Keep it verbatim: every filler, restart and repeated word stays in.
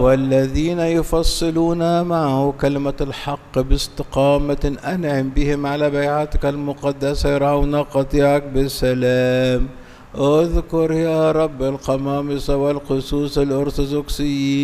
والذين يفصلون معه كلمة الحق باستقامة أنعم بهم على بيعتك المقدسة يرعون قطيعك بالسلام. اذكر يا رب القمامسة والقسوس الأرثوذكسيين